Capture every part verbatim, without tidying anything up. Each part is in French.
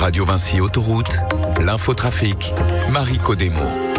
Radio Vinci Autoroute, l'infotrafic, Marie Codemo.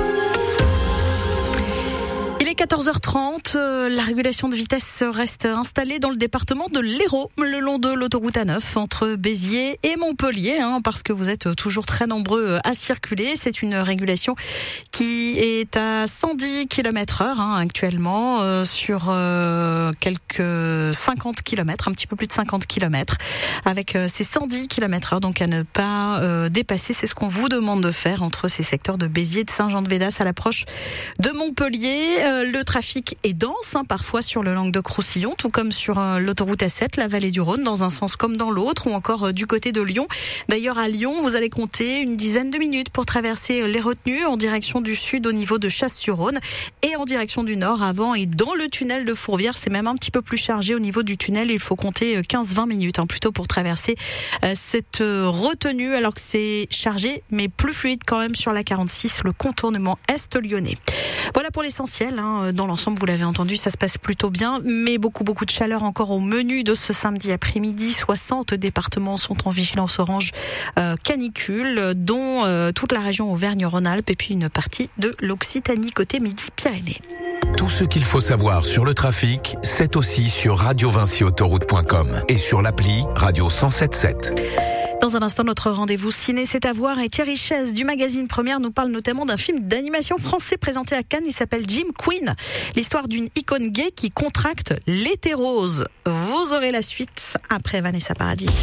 Il est quatorze heures trente, euh, la régulation de vitesse reste installée dans le département de l'Hérault, le long de l'autoroute A neuf, entre Béziers et Montpellier, hein, parce que vous êtes toujours très nombreux à circuler. C'est une régulation qui est à cent dix kilomètres heure hein, actuellement, euh, sur euh, quelques cinquante kilomètres, un petit peu plus de cinquante kilomètres, avec euh, ces cent dix kilomètres heure, donc à ne pas euh, dépasser. C'est ce qu'on vous demande de faire entre ces secteurs de Béziers et de Saint-Jean-de-Védas à l'approche de Montpellier. Euh, Le trafic est dense, hein, parfois sur le Languedoc-Roussillon, tout comme sur euh, l'autoroute A sept, la vallée du Rhône, dans un sens comme dans l'autre, ou encore euh, du côté de Lyon. D'ailleurs, à Lyon, vous allez compter une dizaine de minutes pour traverser euh, les retenues en direction du sud au niveau de Chasse-sur-Rhône et en direction du nord avant et dans le tunnel de Fourvière. C'est même un petit peu plus chargé au niveau du tunnel. Il faut compter euh, quinze à vingt minutes hein, plutôt pour traverser euh, cette euh, retenue, alors que c'est chargé, mais plus fluide quand même sur la quarante-six, le contournement est lyonnais. Voilà pour l'essentiel. Hein. Dans l'ensemble, vous l'avez entendu, ça se passe plutôt bien, mais beaucoup, beaucoup de chaleur encore au menu de ce samedi après-midi. soixante départements sont en vigilance orange euh, canicule, dont euh, toute la région Auvergne-Rhône-Alpes et puis une partie de l'Occitanie côté Midi-Pyrénées. Tout ce qu'il faut savoir sur le trafic, c'est aussi sur radio vinci autoroute point com et sur l'appli Radio cent sept sept. Dans un instant, notre rendez-vous ciné, c'est à voir. Et Thierry Chaise du magazine Première nous parle notamment d'un film d'animation français présenté à Cannes. Il s'appelle Jim Queen. L'histoire d'une icône gay qui contracte l'hétérose. Vous aurez la suite après Vanessa Paradis.